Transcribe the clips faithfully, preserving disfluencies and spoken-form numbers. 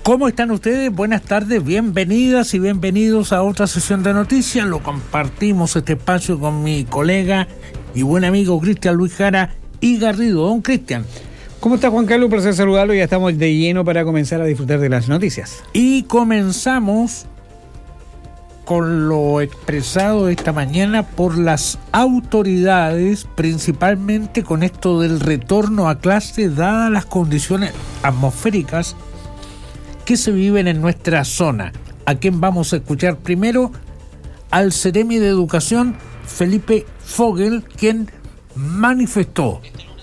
¿Cómo están ustedes? Buenas tardes, bienvenidas y bienvenidos a otra sesión de noticias. Lo compartimos este espacio con mi colega y buen amigo Cristian Luis Jara y Garrido. Don Cristian. ¿Cómo está, Juan Carlos? Un placer saludarlo. Ya estamos de lleno para comenzar a disfrutar de las noticias. Y comenzamos con lo expresado esta mañana por las autoridades, principalmente con esto del retorno a clase, dadas las condiciones atmosféricas que se viven en nuestra zona. ¿A quién vamos a escuchar primero? Al Seremi de Educación, Felipe Fogel, quien manifestó.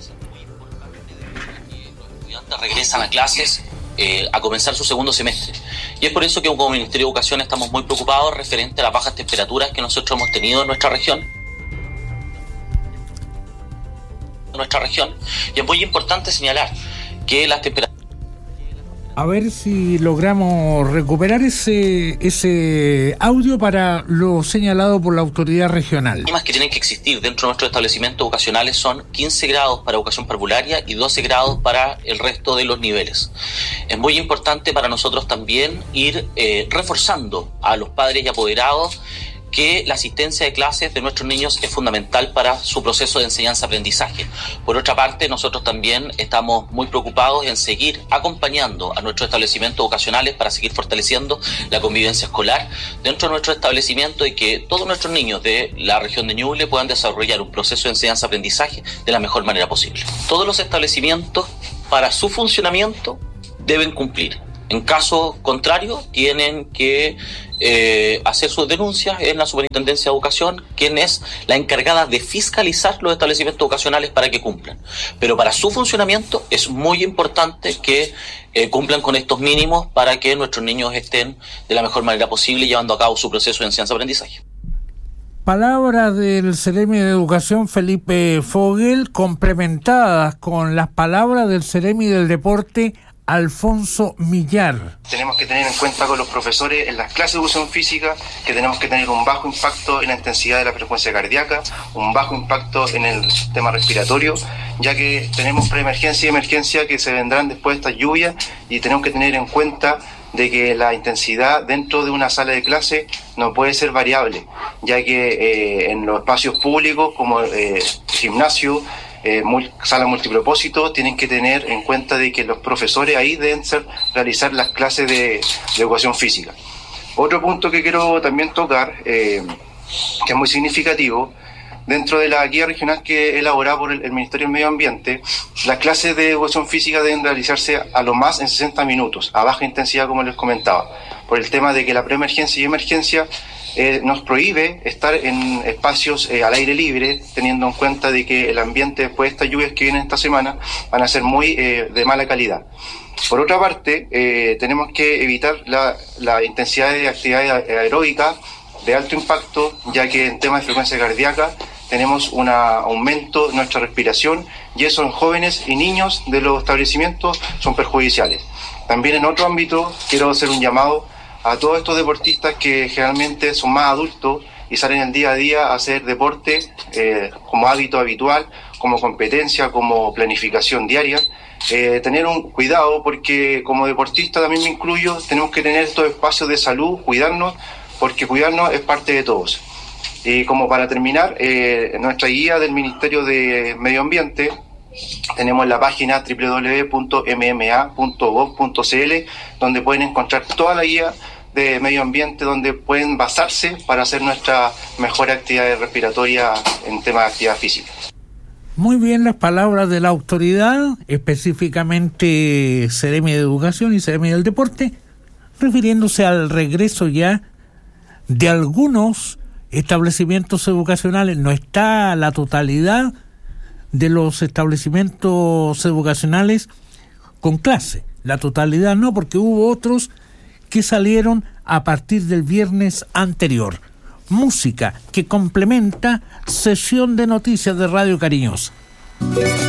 Regresan a clases eh, a comenzar su segundo semestre. Y es por eso que como Ministerio de Educación estamos muy preocupados referente a las bajas temperaturas que nosotros hemos tenido en nuestra región. En nuestra región. Y es muy importante señalar que las temperaturas... A ver si logramos recuperar ese ese audio para lo señalado por la autoridad regional. Las mínimas que tienen que existir dentro de nuestros establecimientos educacionales son quince grados para educación parvularia y doce grados para el resto de los niveles. Es muy importante para nosotros también ir eh, reforzando a los padres y apoderados que la asistencia de clases de nuestros niños es fundamental para su proceso de enseñanza-aprendizaje. Por otra parte, nosotros también estamos muy preocupados en seguir acompañando a nuestros establecimientos educacionales para seguir fortaleciendo la convivencia escolar dentro de nuestro establecimiento y que todos nuestros niños de la región de Ñuble puedan desarrollar un proceso de enseñanza-aprendizaje de la mejor manera posible. Todos los establecimientos, para su funcionamiento, deben cumplir. En caso contrario, tienen que eh, hacer sus denuncias en la Superintendencia de Educación, quien es la encargada de fiscalizar los establecimientos educacionales para que cumplan. Pero para su funcionamiento es muy importante que eh, cumplan con estos mínimos para que nuestros niños estén de la mejor manera posible llevando a cabo su proceso de enseñanza-aprendizaje. Palabras del Seremi de Educación Felipe Fogel, complementadas con las palabras del Seremi del Deporte Alfonso Millar. Tenemos que tener en cuenta con los profesores en las clases de educación física que tenemos que tener un bajo impacto en la intensidad de la frecuencia cardíaca, un bajo impacto en el sistema respiratorio, ya que tenemos preemergencia y emergencia que se vendrán después de estas lluvias y tenemos que tener en cuenta de que la intensidad dentro de una sala de clase no puede ser variable, ya que eh, en los espacios públicos como eh, gimnasio, Eh, mul- sala multipropósito, tienen que tener en cuenta de que los profesores ahí deben ser, realizar las clases de, de educación física. Otro punto que quiero también tocar, eh, que es muy significativo, dentro de la guía regional que elaborada por el, el Ministerio del Medio Ambiente, las clases de educación física deben realizarse a lo más en sesenta minutos, a baja intensidad como les comentaba, por el tema de que la preemergencia y emergencia Eh, nos prohíbe estar en espacios eh, al aire libre, teniendo en cuenta de que el ambiente después de estas lluvias que vienen esta semana van a ser muy eh, de mala calidad. Por otra parte, eh, tenemos que evitar la, la intensidad de actividad aeróbica de alto impacto, ya que en temas de frecuencia cardíaca tenemos un aumento de nuestra respiración y eso en jóvenes y niños de los establecimientos son perjudiciales. También en otro ámbito quiero hacer un llamado a todos estos deportistas que generalmente son más adultos y salen el día a día a hacer deporte eh, como hábito habitual, como competencia, como planificación diaria. Eh, tener un cuidado porque como deportista también me incluyo, tenemos que tener estos espacios de salud, cuidarnos, porque cuidarnos es parte de todos. Y como para terminar, eh, en nuestra guía del Ministerio de Medio Ambiente, tenemos la página doble u doble u doble u punto eme eme a punto gov punto ce ele, donde pueden encontrar toda la guía de medio ambiente, donde pueden basarse para hacer nuestra mejor actividad respiratoria en temas de actividad física. Muy bien las palabras de la autoridad, específicamente Seremi de Educación y Seremi del Deporte, refiriéndose al regreso ya de algunos establecimientos educacionales. No está la totalidad de los establecimientos educacionales con clase, la totalidad no, porque hubo otros que salieron a partir del viernes anterior. Música que complementa sesión de noticias de Radio Cariñosa.